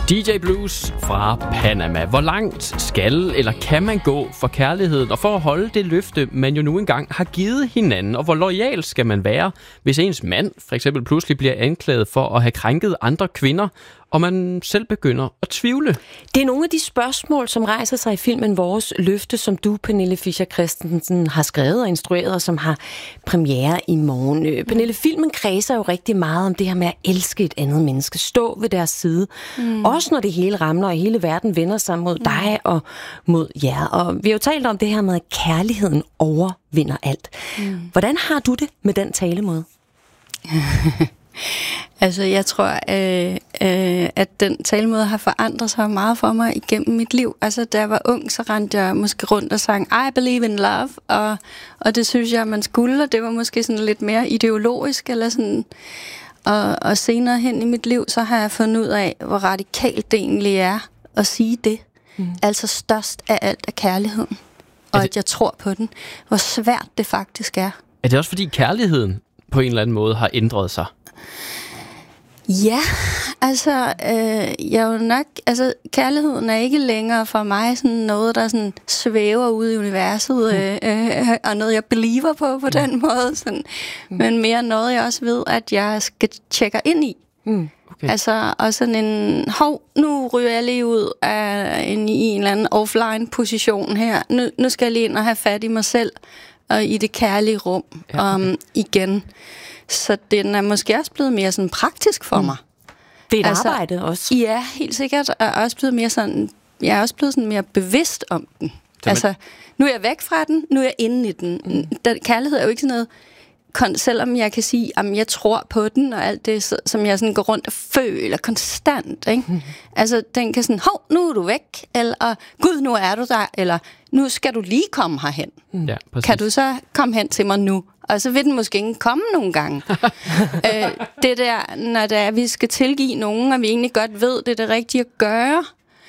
DJ Blues fra Panama. Hvor langt skal eller kan man gå for kærligheden og for at holde det løfte, man jo nu engang har givet hinanden? Og hvor loyal skal man være, hvis ens mand for eksempel pludselig bliver anklaget for at have krænket andre kvinder, og man selv begynder at tvivle? Det er nogle af de spørgsmål, som rejser sig i filmen Vores Løfte, som du, Pernille Fischer Christensen, har skrevet og instrueret, og som har premiere i morgen. Pernille, filmen kredser jo rigtig meget om det her med at elske et andet menneske, stå ved deres side. Også når det hele ramler, og hele verden vender sig mod dig og mod jer. Og vi har jo talt om det her med, at kærligheden overvinder alt. Hvordan har du det med den talemåde? Altså, jeg tror, at den talemåde har forandret sig meget for mig igennem mit liv. Altså, da jeg var ung, så rendte jeg måske rundt og sang I believe in love, og det synes jeg, man skulle, og det var måske sådan lidt mere ideologisk, eller sådan. Og senere hen i mit liv, så har jeg fundet ud af, hvor radikalt det egentlig er at sige det. Altså, størst af alt er kærligheden, og at jeg tror på den. Hvor svært det faktisk er. Er det også fordi kærligheden på en eller anden måde har ændret sig? Ja, altså, jeg er jo nok, altså, kærligheden er ikke længere for mig sådan noget, der sådan svæver ude i universet, og noget, jeg believer på den måde, sådan. Men mere noget, jeg også ved, at jeg skal tjekke ind i. Okay. Altså, og sådan en, nu ryger jeg lige ud af i en eller anden offline-position her. Nu skal jeg lige ind og have fat i mig selv, og i det kærlige rum igen. Så den er måske også blevet mere sådan praktisk for mig. Det er et arbejde også. Ja, helt sikkert. Og også blevet mere sådan, jeg er også blevet sådan mere bevidst om den. Altså, nu er jeg væk fra den, nu er jeg inde i den. Kærlighed er jo ikke sådan noget, selvom jeg kan sige, at jeg tror på den, og alt det, som jeg sådan går rundt og føler konstant. Ikke? Altså, den kan sådan, nu er du væk, eller gud, nu er du der, eller nu skal du lige komme herhen. Ja, kan du så komme hen til mig nu? Og så vil den måske ikke komme nogle gange. Det der, når det er, vi skal tilgive nogen, og vi egentlig godt ved, det er det rigtige at gøre.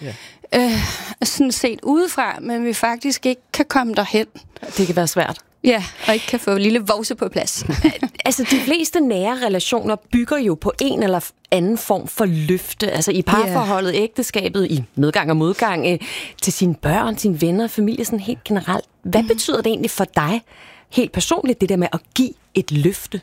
Sådan set udefra, men vi faktisk ikke kan komme derhen. Det kan være svært. Ja, og ikke kan få en lille vovse på plads. Altså, de fleste nære relationer bygger jo på en eller anden form for løfte. Altså i parforholdet, ægteskabet, i medgang og modgang, til sine børn, sine venner, familie, sådan helt generelt. Hvad betyder det egentlig for dig, helt personligt, det der med at give et løfte?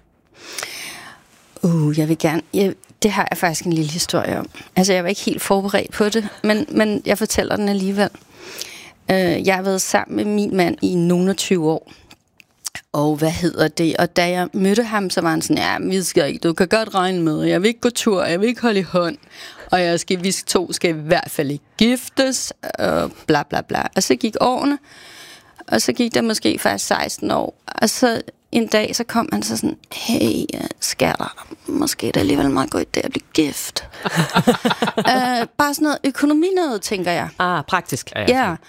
Jeg vil gerne... det har jeg faktisk en lille historie om. Altså, jeg var ikke helt forberedt på det, men jeg fortæller den alligevel. Jeg har været sammen med min mand i nogle 20 år. Og og da jeg mødte ham, så var han sådan, vi skal ikke, du kan godt regne med, jeg vil ikke gå tur, jeg vil ikke holde i hånd, og vi to skal i hvert fald ikke giftes, og bla bla bla. Og så gik årene, og så gik der måske faktisk 16 år, og så en dag, så kom han så sådan, hey, skatter, måske det er alligevel meget godt det at blive gift. Bare sådan noget økonomi noget, tænker jeg. Praktisk. Ja.